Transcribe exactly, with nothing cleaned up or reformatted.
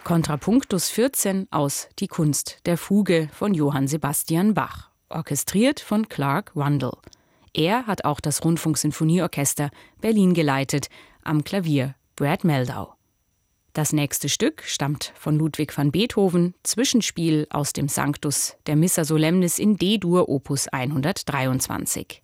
Kontrapunctus vierzehn aus Die Kunst der Fuge von Johann Sebastian Bach, orchestriert von Clark Rundle. Er hat auch das Rundfunksinfonieorchester Berlin geleitet, am Klavier Brad Meldau. Das nächste Stück stammt von Ludwig van Beethoven, Zwischenspiel aus dem Sanctus der Missa Solemnis in D-Dur Opus hundertdreiundzwanzig.